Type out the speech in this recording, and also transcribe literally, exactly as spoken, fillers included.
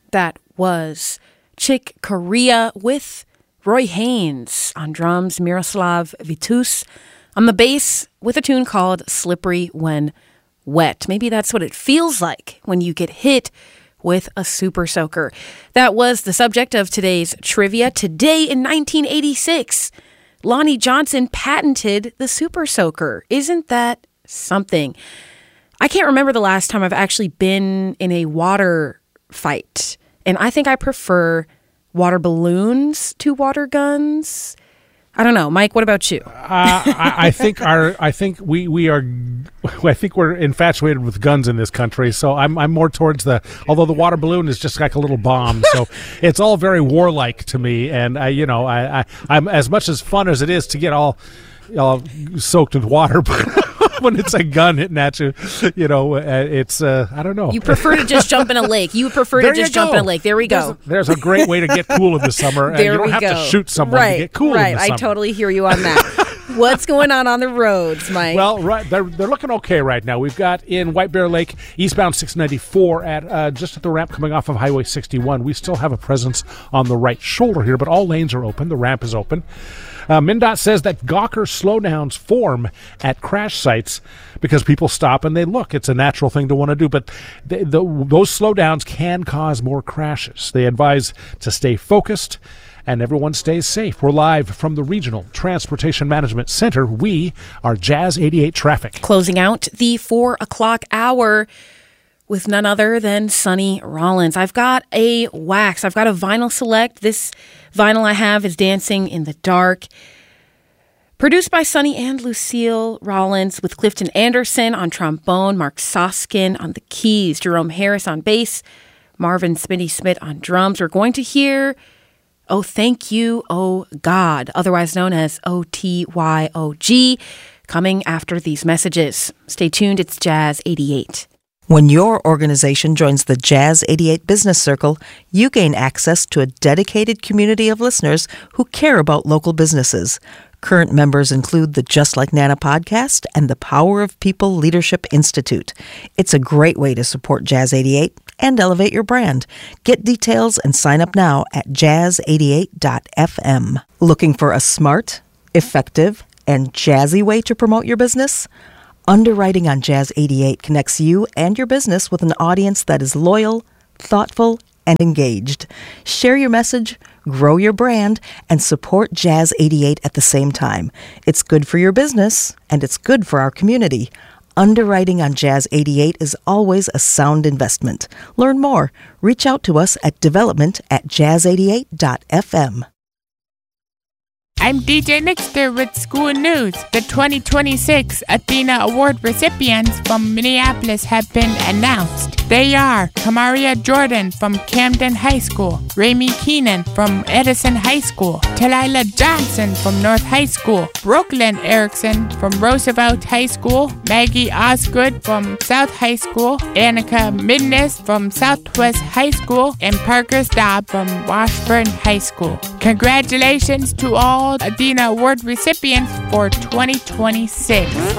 That was Chick Corea with Roy Haynes on drums, Miroslav Vitus on the bass with a tune called Slippery When Wet. Maybe that's what it feels like when you get hit with a super soaker. That was the subject of today's trivia. Today in nineteen eighty-six, Lonnie Johnson patented the super soaker. Isn't that something? I can't remember the last time I've actually been in a water fight, and I think I prefer water balloons to water guns. I don't know, Mike. What about you? uh, I, I think our, I think we, we are, I think we're infatuated with guns in this country. So I'm, I'm more towards the. Although the water balloon is just like a little bomb, so it's all very warlike to me. And I, you know, I, I, I'm as much as fun as it is to get all, all soaked with water, but when it's a gun hitting at you, you know, it's, uh, I don't know. You prefer to just jump in a lake. You prefer to just jump in a lake. There we go. There's a, there's a great way to get cool in the summer. There and you we don't have go. to shoot someone right, to get cool right. in the summer. I totally hear you on that. What's going on on the roads, Mike? Well, right, they're they're looking okay right now. We've got in White Bear Lake, eastbound six ninety-four at uh, just at the ramp coming off of Highway sixty-one. We still have a presence on the right shoulder here, but all lanes are open. The ramp is open. Uh, MnDOT says that Gawker slowdowns form at crash sites because people stop and they look. It's a natural thing to want to do, but they, the, those slowdowns can cause more crashes. They advise to stay focused and everyone stays safe. We're live from the Regional Transportation Management Center. We are Jazz eighty-eight Traffic. Closing out the four o'clock hour with none other than Sonny Rollins. I've got a wax. I've got a vinyl select. This vinyl I have is Dancing in the Dark. Produced by Sonny and Lucille Rollins with Clifton Anderson on trombone, Mark Soskin on the keys, Jerome Harris on bass, Marvin Smitty Smith on drums. We're going to hear Oh Thank You, Oh God, otherwise known as O T Y O G, coming after these messages. Stay tuned. It's Jazz eighty-eight. When your organization joins the Jazz eighty-eight Business Circle, you gain access to a dedicated community of listeners who care about local businesses. Current members include the Just Like Nana podcast and the Power of People Leadership Institute. It's a great way to support Jazz eighty-eight and elevate your brand. Get details and sign up now at jazz eighty-eight dot f m. Looking for a smart, effective, and jazzy way to promote your business? Underwriting on Jazz eighty-eight connects you and your business with an audience that is loyal, thoughtful, and engaged. Share your message, grow your brand, and support Jazz eighty-eight at the same time. It's good for your business, and it's good for our community. Underwriting on Jazz eighty-eight is always a sound investment. Learn more. Reach out to us at development at jazz eighty-eight dot f m. I'm D J Nixter with School News. The twenty twenty-six Athena Award recipients from Minneapolis have been announced. They are Kamaria Jordan from Camden High School, Rami Keenan from Edison High School, Talila Johnson from North High School, Brooklyn Erickson from Roosevelt High School, Maggie Osgood from South High School, Annika Midness from Southwest High School, and Parker Staub from Washburn High School. Congratulations to all Athena Award recipients for twenty twenty-six.